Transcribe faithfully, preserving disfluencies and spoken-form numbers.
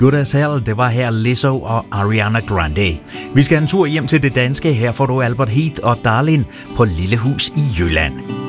Good as Hell, det var her Lizzo og Ariana Grande. Vi skal en tur hjem til det danske. Her får du Albert Heath og Darlin på Lille Hus i Jylland.